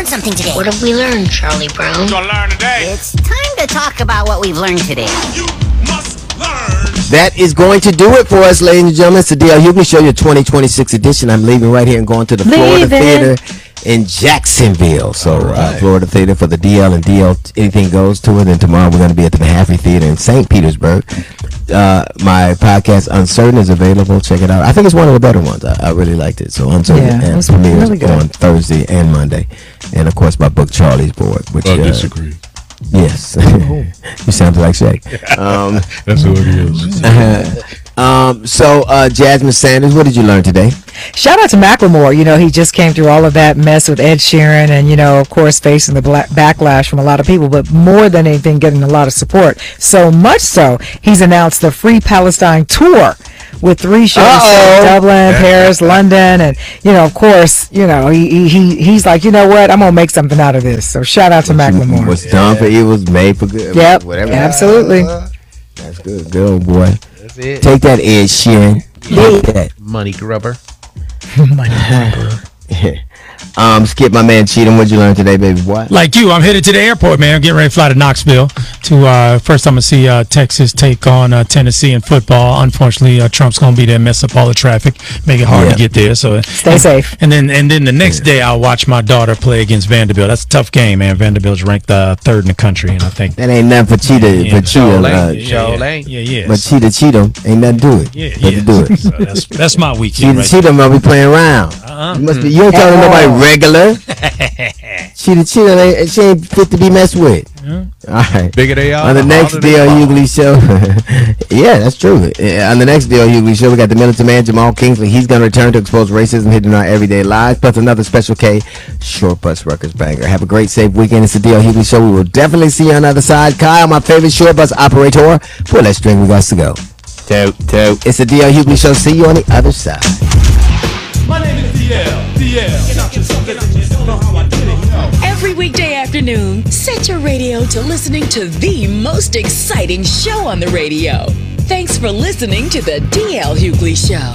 something today. What have we learned, Charlie Brown? What you gonna learn today? It's time to talk about what we've learned today. You must learn. That is going to do it for us, ladies and gentlemen. It's the D.L. Hughley Show, your 2026 edition. I'm leaving right here and going to the Florida Theater in Jacksonville. So, Florida Theater for the DL and DL Anything Goes tour. Then tomorrow we're going to be at the Mahaffey Theater in St. Petersburg. My podcast, Uncertain, is available. Check it out. I think it's one of the better ones. I really liked it. So, Uncertain and premieres really on Thursday and Monday. And, of course, my book, Charlie's Board. Which, I disagree. Yes. You sounded like Shay. That's who it is. So, Jasmine Sanders, what did you learn today? Shout out to Macklemore. You know, he just came through all of that mess with Ed Sheeran and, you know, of course, facing the backlash from a lot of people, but more than anything, getting a lot of support. So much so, he's announced the Free Palestine Tour with 3 shows in Dublin, Paris, London, and, you know, of course, you know, he's like, you know what, I'm going to make something out of this. So shout out to Macklemore. What's done for evil is made for good. Yep, whatever. Absolutely. That's good. Good old boy. That's it. Take that, Ed Sheeran. Take that. Money grubber. Money grubber. Skip, my man Cheatham, what'd you learn today, baby boy? Like you, I'm headed to the airport, man. I'm getting ready to fly to Knoxville. First I'm going to see Texas take on Tennessee in football. Unfortunately, Trump's going to be there, mess up all the traffic, make it hard to get there. So stay safe. And then the next day, I'll watch my daughter play against Vanderbilt. That's a tough game, man. Vanderbilt's ranked 3rd in the country, and I think that ain't nothing for Cheetah. Yeah, for Cheetah, But Cheetah ain't nothing to do it. Yeah. Do it. So that's my weekend. Cheetah might be playing around. You don't talk to nobody regular. Cheetah, she ain't fit to be messed with. All right. Bigger they are. On the next D.L. Hughley Show. Yeah, that's true. On the next D.L. Hughley Show, we got the militant man, Jamal Kingsley. He's going to return to expose racism hidden in our everyday lives, plus another Special K Short Bus Ruckers banger. Have a great, safe weekend. It's the D.L. Hughley Show. We will definitely see you on the other side. Kyle, my favorite short bus operator. Pull that string. We got to go. Tote. It's the D.L. Hughley Show. See you on the other side. My name is DL. Every weekday afternoon, set your radio to listening to the most exciting show on the radio. Thanks for listening to the DL Hughley Show.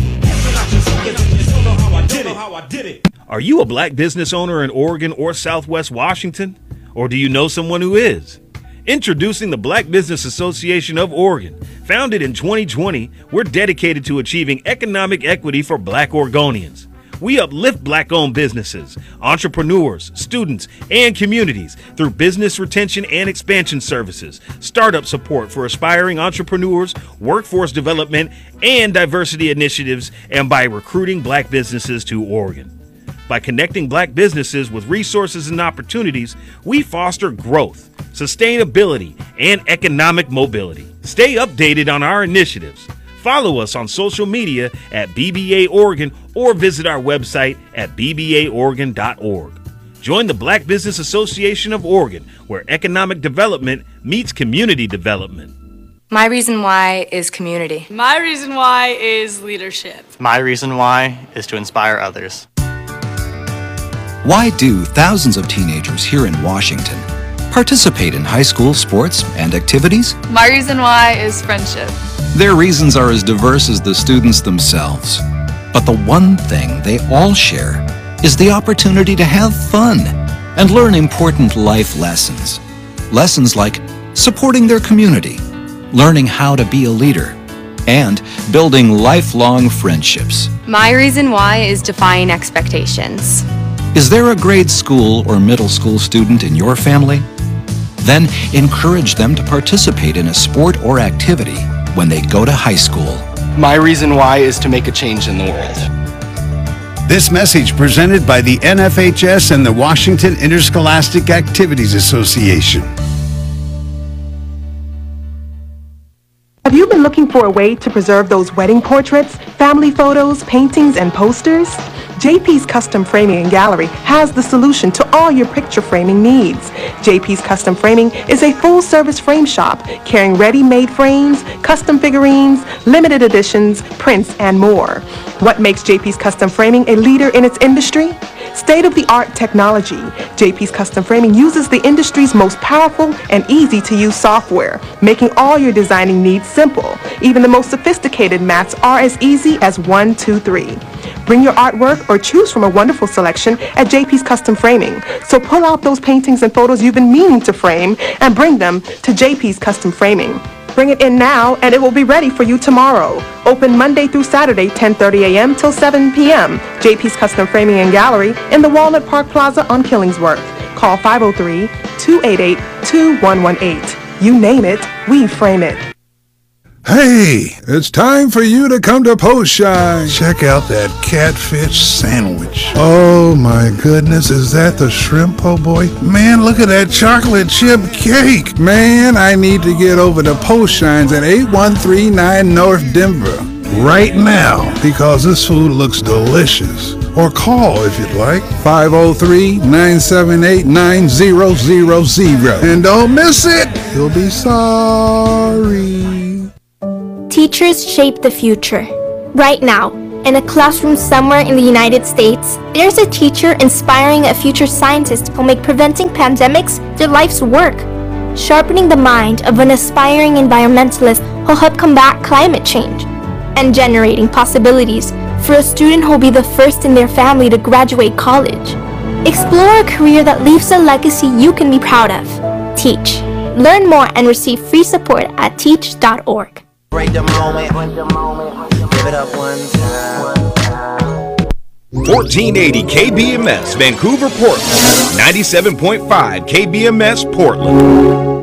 Are you a black business owner in Oregon or Southwest Washington? Or do you know someone who is? Introducing the Black Business Association of Oregon. Founded in 2020, we're dedicated to achieving economic equity for black Oregonians. We uplift black-owned businesses, entrepreneurs, students, and communities through business retention and expansion services, startup support for aspiring entrepreneurs, workforce development, and diversity initiatives, and by recruiting black businesses to Oregon. By connecting black businesses with resources and opportunities, we foster growth, sustainability, and economic mobility. Stay updated on our initiatives. Follow us on social media at BBA Oregon or visit our website at bbaoregon.org. Join the Black Business Association of Oregon, where economic development meets community development. My reason why is community. My reason why is leadership. My reason why is to inspire others. Why do thousands of teenagers here in Washington participate in high school sports and activities? My reason why is friendship. Their reasons are as diverse as the students themselves. But the one thing they all share is the opportunity to have fun and learn important life lessons. Lessons like supporting their community, learning how to be a leader, and building lifelong friendships. My reason why is defying expectations. Is there a grade school or middle school student in your family? Then encourage them to participate in a sport or activity when they go to high school. My reason why is to make a change in the world. This message presented by the NFHS and the Washington Interscholastic Activities Association. Have you been looking for a way to preserve those wedding portraits, family photos, paintings, and posters? JP's Custom Framing and Gallery has the solution to all your picture framing needs. JP's Custom Framing is a full-service frame shop carrying ready-made frames, custom figurines, limited editions, prints, and more. What makes JP's Custom Framing a leader in its industry? State-of-the-art technology, JP's Custom Framing uses the industry's most powerful and easy-to-use software, making all your designing needs simple. Even the most sophisticated mats are as easy as 1, 2, 3. Bring your artwork or choose from a wonderful selection at JP's Custom Framing. So pull out those paintings and photos you've been meaning to frame and bring them to JP's Custom Framing. Bring it in now and it will be ready for you tomorrow. Open Monday through Saturday, 10:30 a.m. till 7 p.m. JP's Custom Framing and Gallery in the Walnut Park Plaza on Killingsworth. Call 503-288-2118. You name it, we frame it. Hey, it's time for you to come to Post Shine. Check out that catfish sandwich. Oh my goodness, is that the shrimp po' boy? Man, look at that chocolate chip cake. Man, I need to get over to Post Shines at 8139 North Denver right now because this food looks delicious. Or call if you'd like, 503-978-9000. And don't miss it, you'll be sorry. Teachers shape the future. Right now, in a classroom somewhere in the United States, there's a teacher inspiring a future scientist who'll make preventing pandemics their life's work, sharpening the mind of an aspiring environmentalist who'll help combat climate change, and generating possibilities for a student who'll be the first in their family to graduate college. Explore a career that leaves a legacy you can be proud of. Teach. Learn more and receive free support at teach.org. Break the moment, give it up one time. 1480 KBMS, Vancouver, Portland. 97.5 KBMS, Portland.